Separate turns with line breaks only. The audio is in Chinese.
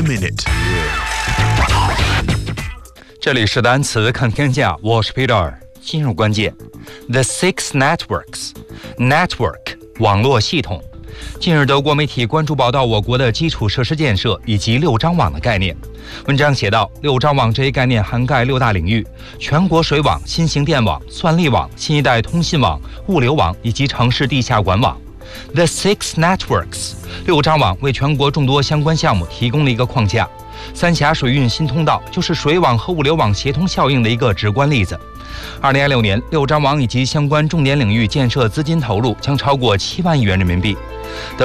a minute。
这里是单词看天下，我是 Peter。今日关键 ：The Six Networks。Network 网络系统。近日，德国媒体关注报道我国的基础设施建设以及六张网的概念。文章写道，六张网这一概念涵盖六大领域：全国水网、新型电网、算力网、新一代通信网、物流网以及城市地下管网。The Six Networks 六张网为全国众多相关项目提供了一个框架。三峡水运新通道就是水网和物流网协同效应的一个直观例子。2026年，六张网以及相关重点领域建设资金投入将超过7万亿元人民币。